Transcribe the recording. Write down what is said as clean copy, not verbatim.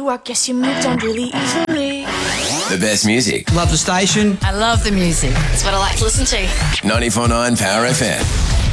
I guess you moved on really easily. The best music. Love the station. I love the music. It's what I like to listen to. 94.9 Power FM.